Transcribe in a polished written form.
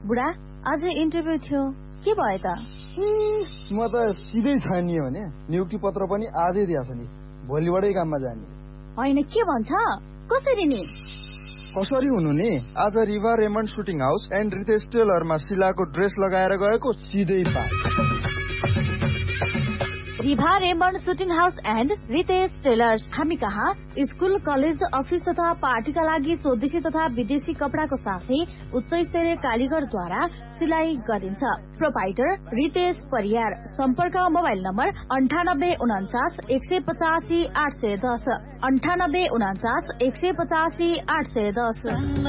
बुढा आज इन्टरभ्यू थियो के भयो त? म त सिधै छानियो भने नियुक्ति पत्र पनि आजै दिएछ नि, भोलिबाटै काममा जाने। होइन के भन्छ, कसरी नि? कसरी हुनु नि, आज Riva Raymond shooting house and Ritesh टेलरमा शिलाको dress लगाएर गएको, सिधै पाए। Riva Raymond shooting house and Ritesh tailors. हामी कहाँ स्कुल, कलेज, अफिस तथा पार्टीका लागि स्वदेशी तथा विदेशी कपडाको साथै उच्च स्तरीय कारीगरद्वारा सिलाई गरिन्छ। प्रोपाइटर रितेश परियार। सम्पर्क मोबाइल नम्बर 9849 185 810 9849 185 810।